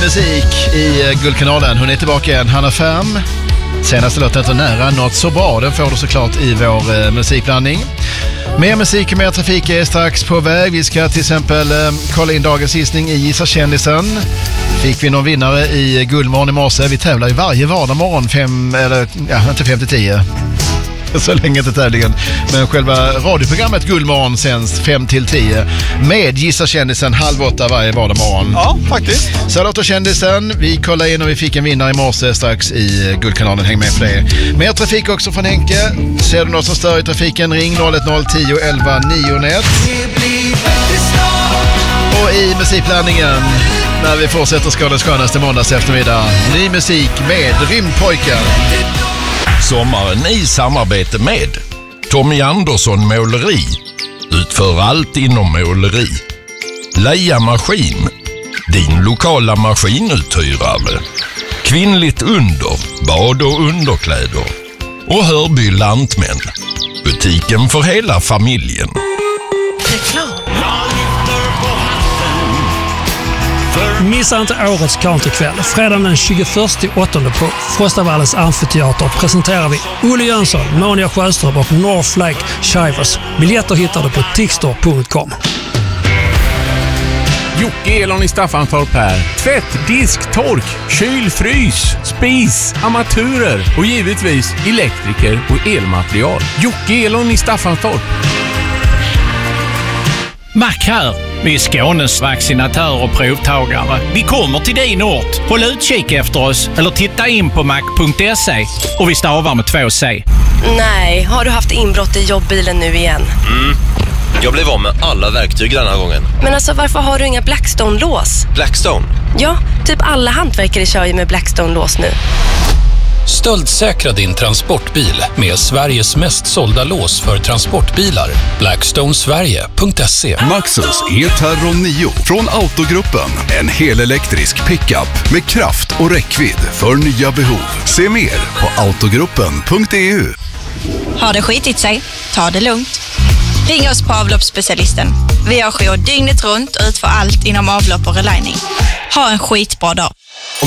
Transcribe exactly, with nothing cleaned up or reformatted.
musik i Guldkanalen. Hon är tillbaka igen, Hanna Färm. Senaste låten heter Nära, något så bra. Den får du såklart i vår eh, musikblandning. Mer musik och mer trafik är strax på väg. Vi ska till exempel eh, kolla in dagens gissning i Gissa kändisen. Fick vi någon vinnare i Guldmorgon i morse. Vi tävlar ju varje vardag morgon, fem, eller ja, inte fem till tio. Så länge inte tävlingen. Men själva radioprogrammet Guldmorgon sänds fem till tio med Gissa kändisen halv åtta varje vardag morgon. Ja, faktiskt. Så låter kändisen. Vi kollar in och vi fick en vinnare i morse strax i Guldkanalen. Häng med på det. Mer trafik också från Henke. Ser du något som stör i trafiken? Ring noll ett noll tio elva nio ett. Och i musikblandningen när vi fortsätter Skånes skönaste måndags eftermiddag. Ny musik med Rymdpojkar. Sommaren i samarbete med Tommy Andersson Måleri. Utför allt inom måleri. Leia Maskin. Din lokala maskinuthyrare. Kvinnligt under. Bad och underkläder. Och Hörby Lantmän. Butiken för hela familjen. Reklam. Missa inte årets countrykväll. Fredagen den tjugoförsta åttonde på Frostavallens amfiteater presenterar vi Olle Jönsson, Monia Sjöström och North Lake Shivers. Biljetter hittar du på tixtor punkt com. Jocke Elon i Staffanstorp här. Tvätt, disk, tork, kyl, frys, spis, armaturer och givetvis elektriker och elmaterial. Jocke Elon i Staffanstorp. Mac här. Vi är Skånes vaccinatör och provtagare. Vi kommer till din ort. Håll utkik efter oss eller titta in på mac punkt se och vi stavar med två C. Nej, har du haft inbrott i jobbbilen nu igen? Mm. Jag blev av med alla verktyg den här gången. Men alltså varför har du inga Blackstone-lås? Blackstone? Ja, typ alla hantverkare kör ju med Blackstone-lås nu. Stöldsäkra din transportbil med Sveriges mest sålda lås för transportbilar. blackstone sverige punkt se. Maxus E-Terron nio från Autogruppen. En helelektrisk pickup med kraft och räckvidd för nya behov. Se mer på autogruppen punkt e u. Har det skitit sig? Ta det lugnt. Ring oss på avloppsspecialisten. Vi har jour dygnet runt och utför allt inom avlopp och relining. Ha en skitbra dag.